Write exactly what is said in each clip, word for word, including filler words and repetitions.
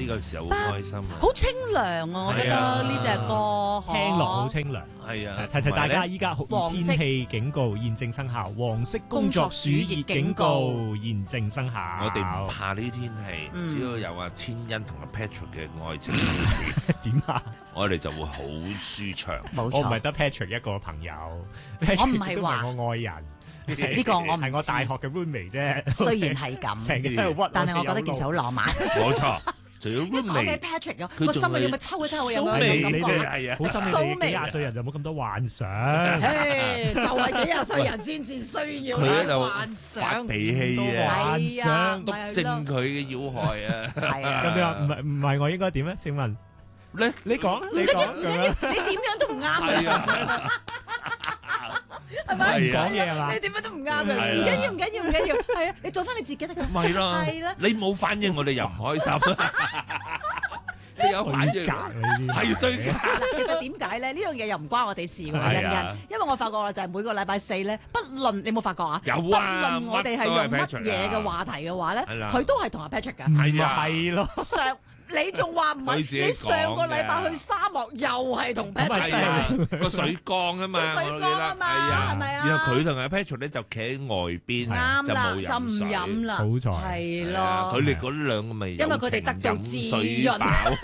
呢個時候好開心啊！ 好清涼啊！我覺得呢隻歌聽落好清涼。 係啊， 提提大家，依家酷熱天氣警告現正生效，黃色工作暑熱警告現正生效。 我哋唔怕呢啲天氣， 嗯、 只要有阿天恩同阿 Patrick 嘅愛情故事， 點啊？ 我哋就會好舒暢。 冇錯， 我唔係得 Patrick 一個朋友， 我唔係話我愛人。 呢個我唔係我大學嘅 roommate 啫。 雖然係咁， 成日都係屈， 但係我覺得件事好浪漫。 冇錯。仲要 roommate 嘅 Patrick 個心要咪抽一抽有冇你感覺？ 係啊，好心你幾廿歲人就冇咁多幻想。 誒，就係幾廿歲人先至需要幻想。 發脾氣啊！ 幻想督正佢嘅要害啊！ 係啊。 咁你話唔係唔係我應該點咧？請問你你講啦，你唔緊要， 講。 唔緊要，你點樣都唔啱㗎。係咪？ 唔講嘢係嘛？ 你點樣都唔啱嘅，唔緊要，唔緊要，唔緊要，係啊，你做翻你自己得㗎。 咪咯， 係啦， 你冇反應，我哋又唔開心。你有反應，係衰格。 嗱，其實點解咧？呢樣嘢又唔關我哋事喎，欣欣。因為我發覺啦，就係每個禮拜四咧，不論你有冇發覺啊？ 有啊。 不論我哋係用乜嘢嘅話題嘅話咧，佢都係同阿 Patrick 㗎。 係啊， 係咯。 上你仲話唔係？你上個禮拜去沙漠又係同 Patrick 啊，個水缸啊嘛， 水缸啊嘛，係咪啊？ 然後佢同阿 Patrick 咧就企喺外邊， 啱啦，就唔飲飲啦， 好彩係咯。 佢哋嗰兩個咪因為佢哋得到滋潤。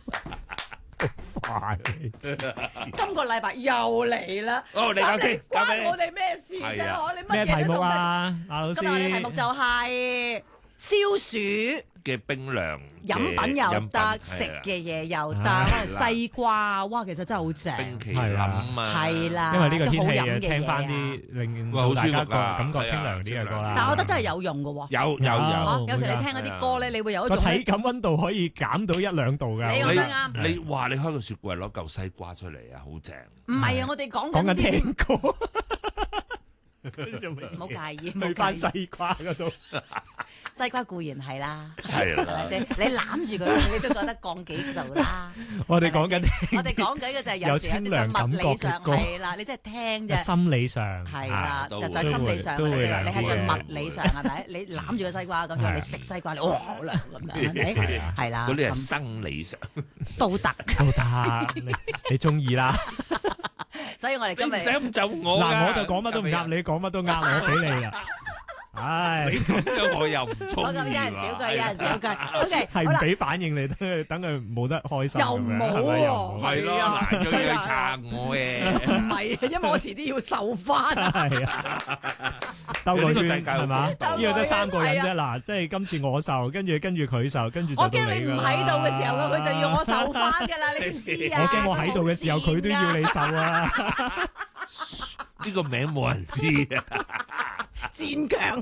快！ 今個禮拜又嚟啦。 哦，你講先， 關我哋咩事啫？我你乜嘢題目啊？阿老師， 今日我哋題目就係消暑嘅冰涼飲品又得，食嘅嘢又得，西瓜哇，其實真係好正。 冰淇淋啊， 係啦， 因為呢個天氣啊， 聽翻啲令大家感覺清涼啲嘅歌啦。 但係我覺得真係有用嘅喎。 有有有， 有時你聽嗰啲歌咧，你會有一種體感溫度可以減到一兩度㗎。 你講得啱。 你話你開個雪櫃攞嚿西瓜出嚟啊，好正。 唔係啊，我哋講講緊聽歌。 唔好介意， 去翻西瓜嗰度。 西瓜固然係啦， 係係咪先？你攬住佢，你都覺得降幾度啦。 我哋講緊， 我哋講緊嘅就係有時有啲物理上係啦，你真係聽啫。 心理上係啦，就在心理上，你你係在物理上係咪？你攬住個西瓜咁樣，你食西瓜你哇好涼咁樣，係咪？係啦。 嗰啲係生理上都得， 都得，你你中意啦。 所以我哋今日唔使咁就我嗱，我就講乜都唔啱，你講乜都啱，我俾你啦。唉， 你咁樣我又唔中意。 我咁有人少句，有人少句。O K， 係唔俾反應你，等佢等佢冇得開心。 又冇喎， 係咯，難咗要撐我嘅。 唔係，因為我遲啲要受翻。 係啊，兜個圈係嘛？呢個得三個人啫。嗱，即係今次我受，跟住跟住佢受，跟住就到你㗎啦。 我驚你唔喺度嘅時候，佢就要我受翻㗎啦，你唔知啊？ 我驚我喺度嘅時候，佢都要你受啊！ 呢個名冇人知啊！ 戰強，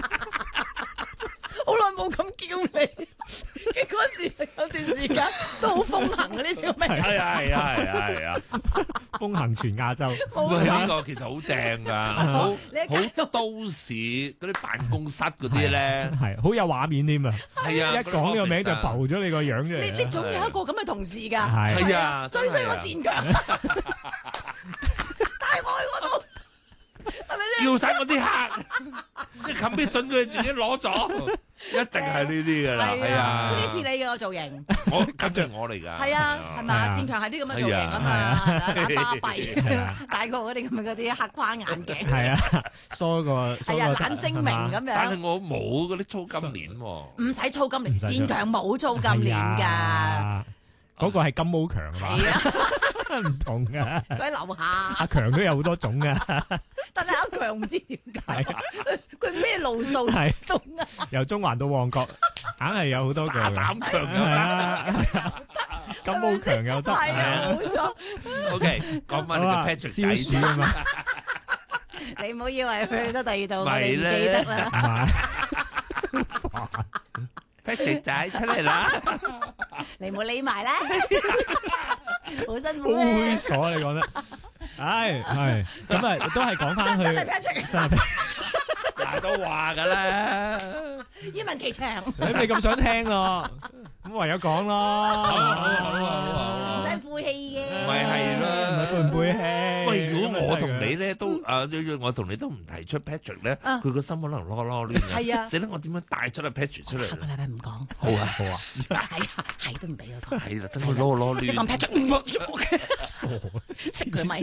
好耐冇咁叫你。嗰陣時有段時間都好風行嘅呢條名。 係啊係啊係啊係啊！ 風行全亞洲。 喂，呢個其實好正㗎，好好都市嗰啲辦公室嗰啲咧， 係好有畫面添啊！ 係啊， 一講呢個名就浮咗你個樣出嚟。 你你總有一個咁嘅同事㗎。 係啊， 最衰我戰強，帶我去嗰度。係咪先？ 叫晒我啲客，啲 commission 佢自己攞咗，一定係呢啲噶啦，係啊， 呢次你嘅個造型， 我跟住我嚟噶， 係啊，係嘛？戰強係啲咁嘅造型啊嘛，打巴閉，戴個嗰啲咁嘅嗰啲黑框眼鏡， 係啊，梳個係啊，懶精明咁樣。 但係我冇嗰啲粗金鏈喎， 唔使粗金鏈，戰強冇粗金鏈㗎， 嗰個係金毛強啊嘛，唔同噶， 佢喺樓下。 阿強都有好多種噶。 但係阿強唔知點解，佢咩路數都啱。 由中環到旺角，硬係有好多個嘅。 膽強係啊，金毛強又得。 係啊，冇錯。 O K，講翻你個 Patrick 仔啊嘛。 你唔好以為去咗第二度，我哋唔記得啦。 Patrick 仔出嚟啦！ 你唔好匿埋啦，好辛苦。 好猥瑣你講得。係係，咁啊都係講翻去， 真係 Patrick， 嗱都話噶啦， 願聞其詳。 你咁想聽啊？咁唯有講啦。 好好好好唔使負氣嘅。 咪係咯， 唔係背唔背氣？ 喂，如果我同你咧都啊，我同你都唔提出 Patrick 咧，佢個心可能囉囉攣嘅。係啊，死啦！我點樣帶出阿 Patrick 出嚟？ 下個禮拜唔講。 好啊，好啊。 係啊，係都唔俾佢講。 係啦，等佢囉囉攣。 一講 Patrick，唔講，傻，識佢咪？